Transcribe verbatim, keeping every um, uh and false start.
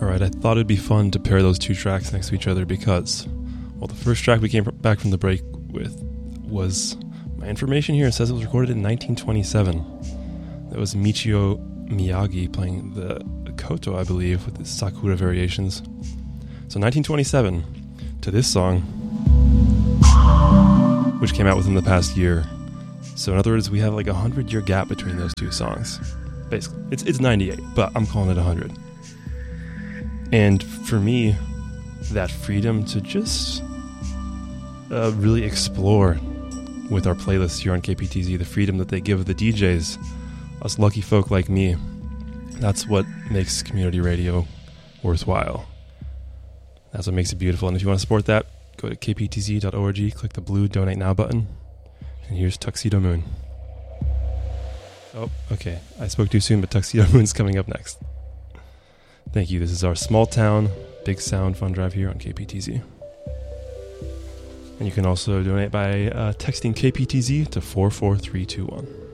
Alright, I thought it'd be fun to pair those two tracks next to each other because, well, the first track we came back from the break with was, my information here says it was recorded in nineteen twenty-seven. That was Michio Miyagi playing the koto, I believe, with the Sakura variations. So nineteen twenty-seven to this song, which came out within the past year. So in other words, we have like a hundred year gap between those two songs. Basically, it's it's ninety-eight, but I'm calling it one hundred. And for me, that freedom to just uh, really explore with our playlists here on K P T Z, the freedom that they give the D Js, us lucky folk like me, that's what makes community radio worthwhile. That's what makes it beautiful. And if you want to support that, go to k p t z dot org, click the blue Donate Now button, and here's Tuxedo Moon. Oh, okay. I spoke too soon, but Tuxedo Moon's coming up next. Thank you. This is our small town, big sound fun drive here on K P T Z. And you can also donate by uh, texting K P T Z to four four three two one.